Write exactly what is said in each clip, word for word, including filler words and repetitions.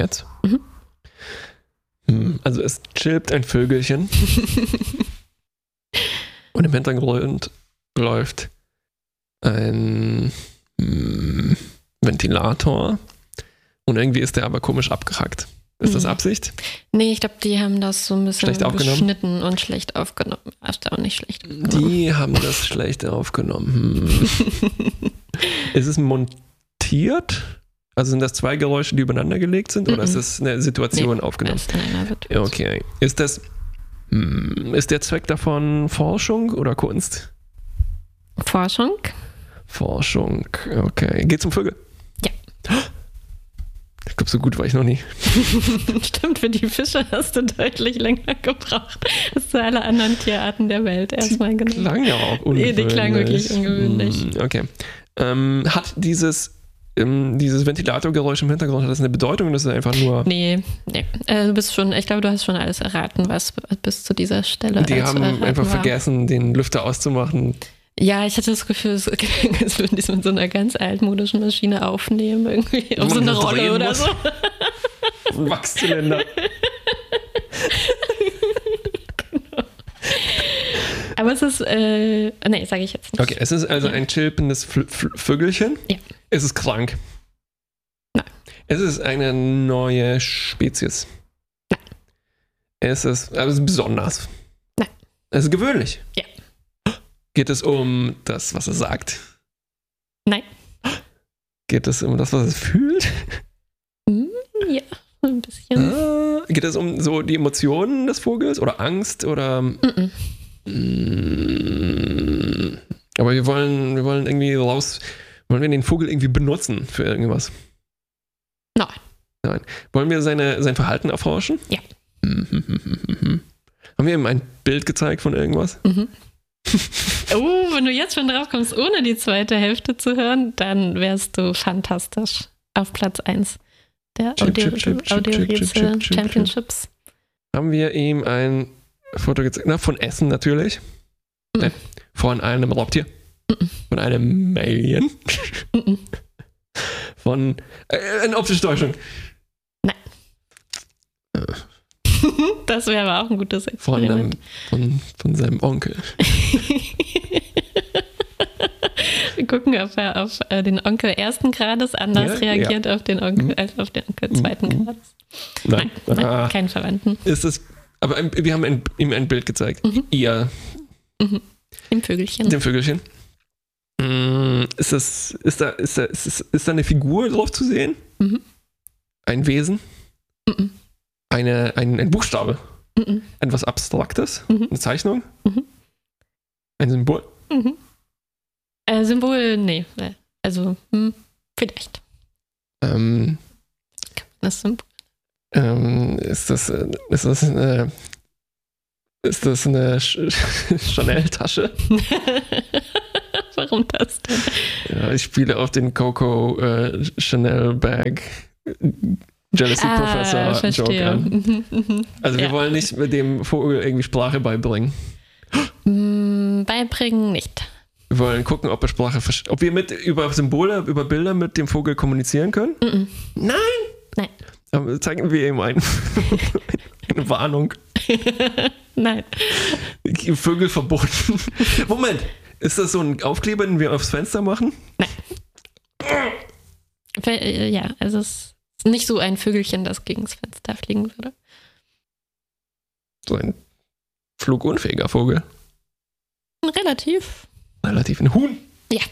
Jetzt? Mhm. Hm, also es chillt ein Vögelchen. Und im Hintergrund läuft ein hm, Ventilator. Und irgendwie ist der aber komisch abgehackt. Ist das Absicht? Nee, ich glaube, die haben das so ein bisschen Schlecht aufgenommen? geschnitten und schlecht aufgenommen. Erstaunlich schlecht aufgenommen. Die haben das schlecht aufgenommen. Hm. Ist es montiert? Also sind das zwei Geräusche, die übereinander gelegt sind? Oder Mhm. ist das eine Situation Nee, aufgenommen? erst in einer Situation. Okay. Ist das, hm, ist der Zweck davon Forschung oder Kunst? Forschung? Forschung, okay. Geht zum Vögel? Ja. Ich glaube, so gut war ich noch nie. Stimmt, für die Fische hast du deutlich länger gebraucht als zu alle anderen Tierarten der Welt erstmal genommen. Klang ja auch Nee, ungewöhnlich. die klang wirklich ungewöhnlich. Hm, okay. Ähm, hat dieses, ähm, dieses Ventilatorgeräusch im Hintergrund, hat das eine Bedeutung oder ist es einfach nur... Nee, nee. Äh, du bist schon, ich glaube, du hast schon alles erraten, was bis zu dieser Stelle Die äh, zu haben erraten einfach war. vergessen, den Lüfter auszumachen. Ja, ich hatte das Gefühl, es es würden die es mit so einer ganz altmodischen Maschine aufnehmen, irgendwie auf so eine das Rolle drehen oder muss. so. Wachszylinder. Genau. Aber es ist, äh, nee, sage ich jetzt nicht. Okay, es ist also ein chilpendes Fl- Fl- Vögelchen. Ja. Es ist krank. Nein. Es ist eine neue Spezies. Nein. Es ist, also es ist besonders. Nein. Es ist gewöhnlich. Ja. Geht es um das, was es sagt? Nein. Geht es um das, was es fühlt? Hm, ja, ein bisschen. Ah, geht es um so die Emotionen des Vogels oder Angst oder... Mhm. Mm, aber wir wollen, wir wollen irgendwie raus, wollen wir den Vogel irgendwie benutzen für irgendwas? Nein. Nein. Wollen wir seine, sein Verhalten erforschen? Ja. Haben wir ihm ein Bild gezeigt von irgendwas? Mhm. Oh, wenn du jetzt schon drauf kommst, ohne die zweite Hälfte zu hören, dann wärst du fantastisch. Auf Platz eins der Chip, chip, chip, chip, chip, Audio-Rätsel chip, chip, chip. Championships. Haben wir ihm ein Foto gezeigt? Na, von Essen natürlich. Mhm. Ne, von einem Raubtier. Mhm. Von einem Alien. Mhm. Von äh, eine optische Täuschung. Das wäre aber auch ein gutes Von, einem, Experiment. von, von seinem Onkel. Wir gucken, ob er auf äh, den Onkel ersten Grades anders Ja, reagiert auf den Onkel Mhm. als auf den Onkel zweiten Mhm. Grades. Nein. Nein, nein, Ah, keinen Verwandten. ist es, aber ein, wir haben ein, ihm ein Bild gezeigt. Mhm. Ihr, Mhm. Im Vögelchen. dem Vögelchen. Mm, Ist, das, ist, da, ist, da, ist, ist, ist da eine Figur drauf zu sehen? Mhm. Ein Wesen? Mhm. Eine, ein, ein Buchstabe? Mhm. Etwas Abstraktes? Mhm. Eine Zeichnung? Mhm. Ein Symbol? Mhm. Äh, Symbol, nee. Also, hm, vielleicht. Ähm, Das Symbol. ähm, ist das, äh, ist das eine, ist das eine Ch- Chanel-Tasche? Warum das denn? Ja, ich spiele auf den Coco äh, Chanel Bag Jealousy Professor Joke verstehe. an. Mhm, mhm. Also wir Ja. wollen nicht mit dem Vogel irgendwie Sprache beibringen. Mm, Beibringen nicht. Wir wollen gucken, ob er Sprache versteht. Ob wir mit über Symbole, über Bilder mit dem Vogel kommunizieren können. Mhm. Nein! Nein. Aber zeigen wir ihm ein, eine Warnung. Nein. Vögel verboten. Moment, ist das so ein Aufkleber, den wir aufs Fenster machen? Weil, äh, Ja, also es ist nicht so ein Vögelchen, das gegen das Fenster fliegen würde. So ein flugunfähiger Vogel. Relativ. Relativ ein Huhn. Ja.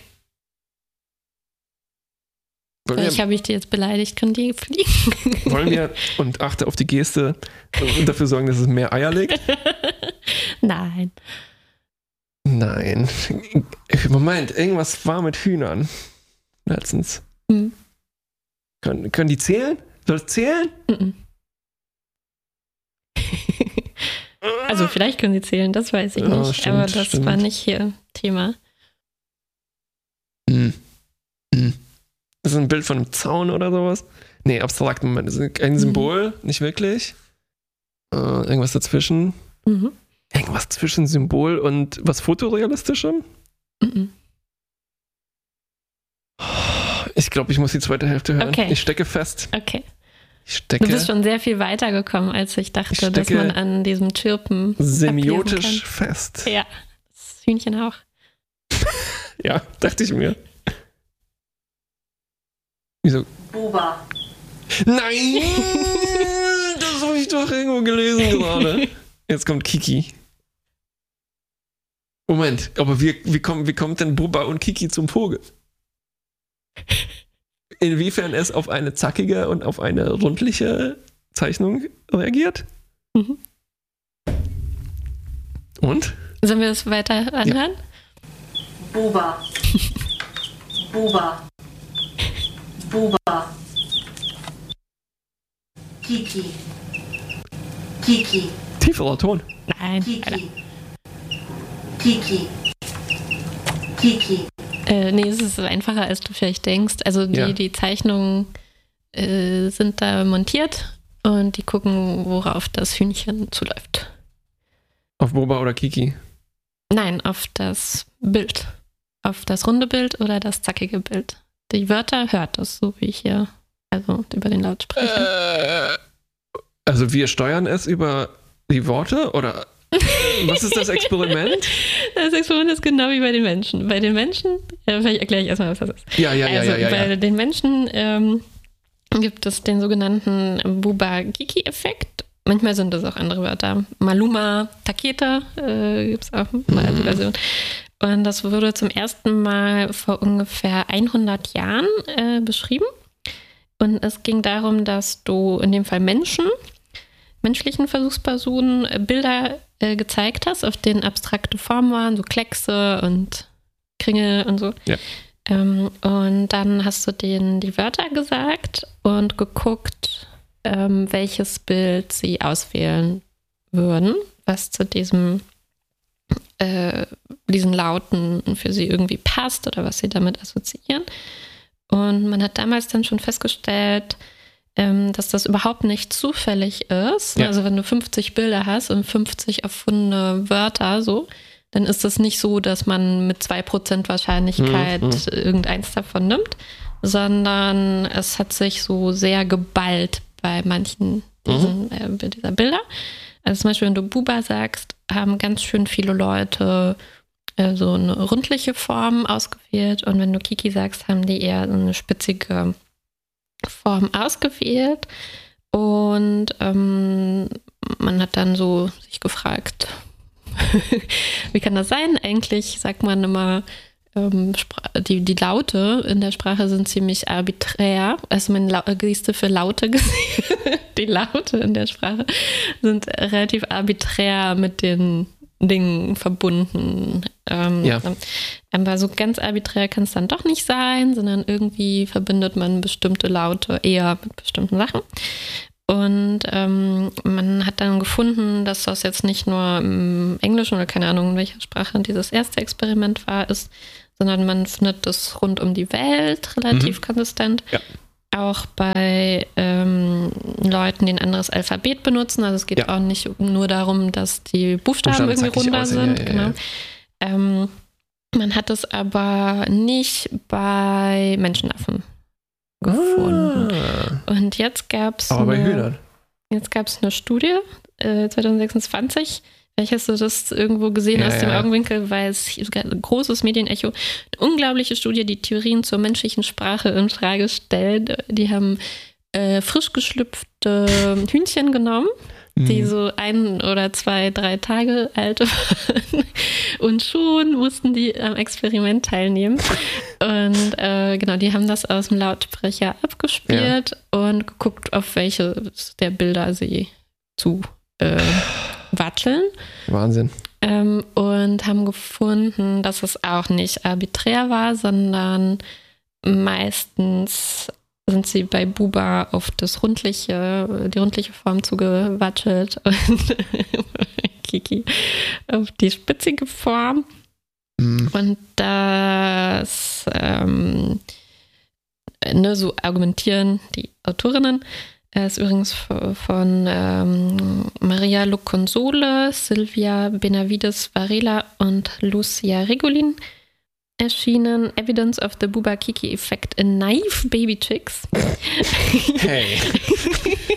Wollen Vielleicht wir, habe ich die jetzt beleidigt, können die fliegen. wollen wir, und achte auf die Geste, und dafür sorgen, dass es mehr Eier legt? Nein. Nein. Moment, irgendwas war mit Hühnern. Letztens. Hm. Können, können die zählen? Soll es zählen? Mhm. Also vielleicht können sie zählen, das weiß ich Ja, nicht. stimmt, aber das stimmt. war nicht hier Thema. Hm. Hm. Ist das ein Bild von einem Zaun oder sowas? Nee, abstrakt, Moment. Das ist ein Symbol, nicht wirklich. Äh, irgendwas dazwischen. Mhm. Irgendwas zwischen Symbol und was fotorealistischem? Mhm. Ich glaube, ich muss die zweite Hälfte hören. Okay. Ich stecke fest. Okay. Ich stecke Du bist schon sehr viel weiter gekommen, als ich dachte, Ich dass stecke man an diesem Chirpen semiotisch ablesen fest. kann. Ja, das Hühnchen auch. Ja, dachte ich mir. Wieso? Buba. Nein! Das habe ich doch irgendwo gelesen gerade. Jetzt kommt Kiki. Moment, aber wie, wie, kommt, wie kommt denn Bubba und Kiki zum Vogel? Inwiefern es auf eine zackige und auf eine rundliche Zeichnung reagiert? Mhm. Und? Sollen wir es weiter anhören? Buba. Buba. Buba. Kiki. Kiki. Tieferer Ton. Nein. Alter. Kiki. Kiki. Kiki. Äh, nee, es ist einfacher, als du vielleicht denkst. Also die, Ja. die Zeichnungen äh, sind da montiert und die gucken, worauf das Hühnchen zuläuft. Auf Bubba oder Kiki? Nein, auf das Bild. Auf das runde Bild oder das zackige Bild. Die Wörter hört es, so wie ich hier, also über den Lautsprecher. Äh, also wir steuern es über die Worte oder was ist das Experiment? Das Experiment ist genau wie bei den Menschen. Bei den Menschen, äh, vielleicht erkläre ich erstmal, was das ist. Ja, ja, ja, also ja, ja, bei ja. den Menschen ähm, gibt es den sogenannten Buba-Kiki-Effekt. Manchmal sind das auch andere Wörter. Maluma, Taketa äh, gibt es auch mal die Version. Und das wurde zum ersten Mal vor ungefähr hundert Jahren äh, beschrieben. Und es ging darum, dass du in dem Fall Menschen, menschlichen Versuchspersonen, äh, Bilder äh, gezeigt hast, auf denen abstrakte Formen waren, so Kleckse und Kringel und so. Ja. Ähm, und dann hast du denen die Wörter gesagt und geguckt, ähm, welches Bild sie auswählen würden, was zu diesem äh, diesen Lauten für sie irgendwie passt oder was sie damit assoziieren. Und man hat damals dann schon festgestellt, ähm, dass das überhaupt nicht zufällig ist. Ja. Also wenn du fünfzig Bilder hast und fünfzig erfundene Wörter, so, dann ist es nicht so, dass man mit zwei Prozent Wahrscheinlichkeit Mhm. irgendeins davon nimmt, sondern es hat sich so sehr geballt bei manchen diesen, äh, dieser Bilder. Also zum Beispiel, wenn du Buba sagst, haben ganz schön viele Leute äh, so eine rundliche Form ausgewählt und wenn du Kiki sagst, haben die eher so eine spitzige Form ausgewählt und ähm, man hat dann so sich gefragt, wie kann das sein? Eigentlich sagt man immer, ähm, die, die Laute in der Sprache sind ziemlich arbiträr. Also meine La- Geste für Laute gesehen. Die Laute in der Sprache sind relativ arbiträr mit den Dingen verbunden. Ähm, Ja. Aber so ganz arbiträr kann es dann doch nicht sein, sondern irgendwie verbindet man bestimmte Laute eher mit bestimmten Sachen. Und ähm, man hat dann gefunden, dass das jetzt nicht nur im Englischen oder keine Ahnung, in welcher Sprache dieses erste Experiment war, ist, sondern man findet das rund um die Welt relativ Mhm. konsistent. Ja. Auch bei ähm, Leuten, die ein anderes Alphabet benutzen. Also es geht Ja. auch nicht nur darum, dass die Buchstaben, Buchstaben irgendwie zackig runder aussehen, sind. ja, ja, genau. ja. Ähm, man hat es aber nicht bei Menschenaffen gefunden. Ah, Und jetzt gab es aber bei eine, Hühnern. jetzt gab's eine Studie, äh, zwanzig sechsundzwanzig. Vielleicht hast du das irgendwo gesehen Ja, aus dem ja. Augenwinkel, weil es sogar ein großes Medienecho. Eine unglaubliche Studie, die Theorien zur menschlichen Sprache in Frage stellt. Die haben äh, frisch geschlüpfte Hühnchen genommen, die Mhm. so ein oder zwei, drei Tage alt waren. Und schon mussten die am Experiment teilnehmen. Und äh, genau, die haben das aus dem Lautsprecher abgespielt und geguckt, auf welche der Bilder sie zu äh, watscheln. Wahnsinn. Ähm, und haben gefunden, dass es auch nicht arbiträr war, sondern meistens sind sie bei Buba auf das rundliche, die rundliche Form zugewatschelt und Kiki auf die spitzige Form. Mhm. Und das ähm, ne, so argumentieren die Autorinnen. Er ist übrigens von ähm, Maria Luconsole, Silvia Benavides Varela und Lucia Regolin erschienen. Evidence of the Buba Kiki Effect in Naive Baby Chicks. Hey.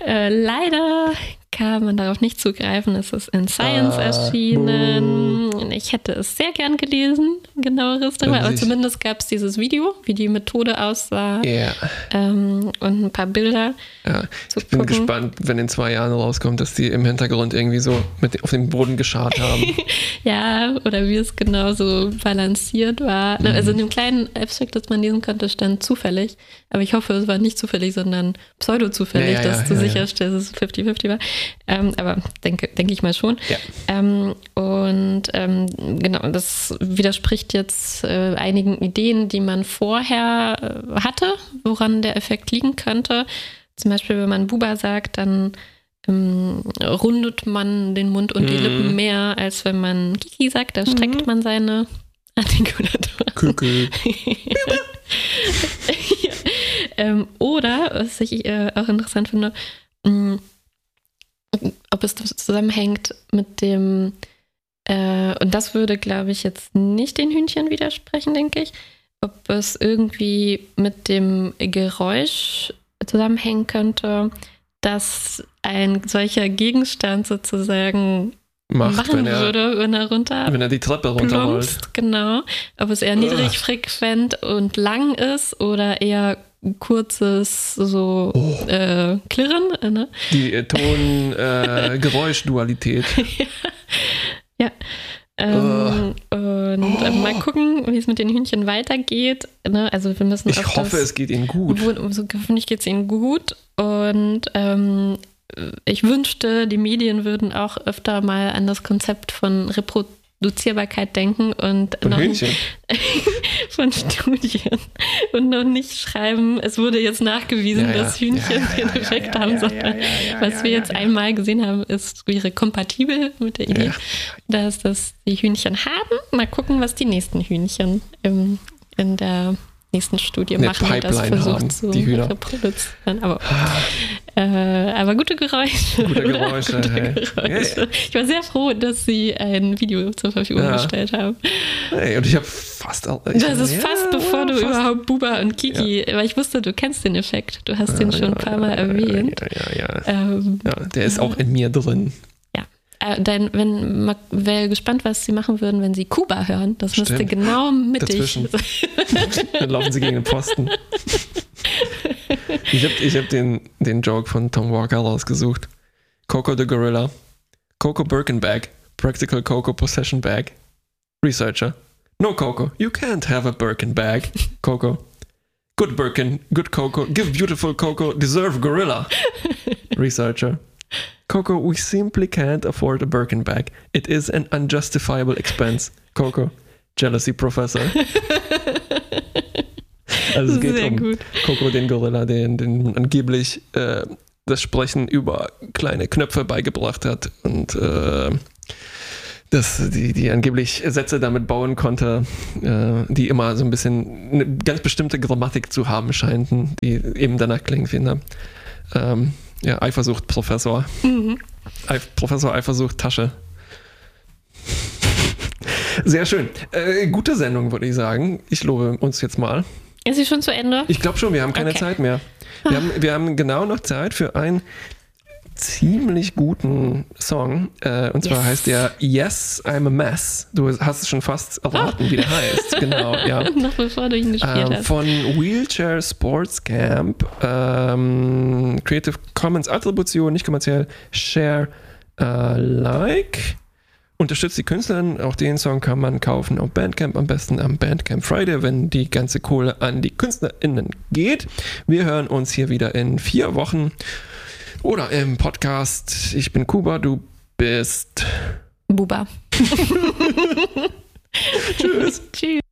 Äh, leider kann man darauf nicht zugreifen. Es ist in Science Ah, erschienen. Ich hätte es sehr gern gelesen, genaueres darüber. Aber sich- zumindest gab es dieses Video, wie die Methode aussah Ja. ähm, und ein paar Bilder. Ja, zu ich bin gucken. gespannt, wenn in zwei Jahren rauskommt, dass die im Hintergrund irgendwie so mit auf dem Boden geschart haben. Ja, oder wie es genau so balanciert war. Mhm. Also in dem kleinen Abstract, das man lesen konnte, stand zufällig. Aber ich hoffe, es war nicht zufällig, sondern pseudo-zufällig, Ja, ja, dass ja, du ja, sicherstellst, dass es fünfzig fünfzig war. Ähm, aber denke, denke ich mal schon. Ja. Ähm, und ähm, genau, das widerspricht jetzt äh, einigen Ideen, die man vorher äh, hatte, woran der Effekt liegen könnte. Zum Beispiel, wenn man Buba sagt, dann ähm, rundet man den Mund und die Mhm. Lippen mehr, als wenn man Kiki sagt. Da streckt Mhm. man seine Artikulatur. Kückel. Ja. ähm, oder, was ich äh, auch interessant finde, mh, ob es zusammenhängt mit dem, äh, und das würde, glaube ich, jetzt nicht den Hühnchen widersprechen, denke ich, ob es irgendwie mit dem Geräusch zusammenhängen könnte, dass ein solcher Gegenstand sozusagen Macht, machen wenn er, würde, wenn er runter wenn er die Treppe runterrollt. plumpst, genau. Ob es eher niedrig frequent und lang ist oder eher kurzes so Oh. äh, Klirren. äh, Ne? Die äh, Ton-Geräusch-Dualität. Ja. Ähm, und äh, mal gucken, wie es mit den Hühnchen weitergeht. Ne? Also wir müssen Ich auf hoffe, das, es geht ihnen gut. Wo, so, hoffentlich geht es ihnen gut. Und ähm, ich wünschte, die Medien würden auch öfter mal an das Konzept von Reproduzierbarkeit denken und Von noch Hühnchen. von Studien und noch nicht schreiben, es wurde jetzt nachgewiesen, Ja, ja. dass Hühnchen Ja, ja, den ja, ja, Effekt ja, haben, ja, sondern ja, ja, was ja, wir ja, jetzt ja. einmal gesehen haben, ist, wäre kompatibel mit der Idee, Ja. dass das die Hühnchen haben. Mal gucken, was die nächsten Hühnchen im, in der nächsten Studie Eine machen und das Pipeline versucht haben, zu die Hühner. reproduzieren. Aber, äh, aber gute Geräusche. Gute oder? Geräusche, Gute hey. Geräusche. Ich war sehr froh, dass sie ein Video zur Verfügung Ja. gestellt haben. Hey, und ich habe fast auch. Ich, Das ist ja, fast bevor du fast. überhaupt Buba und Kiki, weil ich wusste, du kennst den Effekt. Du hast den schon ein paar Mal erwähnt. Ja, ja, ja. Ähm, Ja, der ist auch in mir drin. äh, dein, wenn, man wäre gespannt, was sie machen würden, wenn sie Kuba hören. Das müsste Stimmt. genau mittig Dazwischen. Dann laufen sie gegen den Pfosten. Ich habe ich hab den, den Joke von Tom Walker rausgesucht. Coco the Gorilla. Coco Birkenbag. Practical Coco Possession Bag. Researcher. No, Coco. You can't have a Birkin bag. Coco. Good Birkin. Good Coco. Give beautiful Coco. Deserve Gorilla. Researcher. Coco, we simply can't afford a Birkin bag. It is an unjustifiable expense. Coco. Jealousy Professor. Also es geht Sehr um gut. Coco, den Gorilla, den, den angeblich äh, das Sprechen über kleine Knöpfe beigebracht hat und äh, das, die, die angeblich Sätze damit bauen konnte, äh, die immer so ein bisschen eine ganz bestimmte Grammatik zu haben scheinten, die eben danach klingen wie eine ähm, ja, Eifersucht Professor. Mhm. Eif- Professor Eifersucht Tasche. Sehr schön. Äh, gute Sendung, würde ich sagen. Ich lobe uns jetzt mal. Ist sie schon zu Ende? Ich glaube schon, wir haben keine Okay. Zeit mehr. Wir haben, wir haben genau noch Zeit für einen ziemlich guten Song. Äh, und zwar Yes. heißt der Yes, I'm a Mess. Du hast es schon fast erraten, wie der heißt. Genau, ja. Noch bevor du ihn gespielt Ähm, hast. von Wheelchair Sports Camp. Ähm, Creative Commons Attribution, nicht kommerziell. Share äh, Like. Unterstützt die Künstlerin. Auch den Song kann man kaufen auf Bandcamp. Am besten am Bandcamp Friday, wenn die ganze Kohle an die KünstlerInnen geht. Wir hören uns hier wieder in vier Wochen. Oder im Podcast. Ich bin Kuba, du bist. Buba. Tschüss. Tschüss.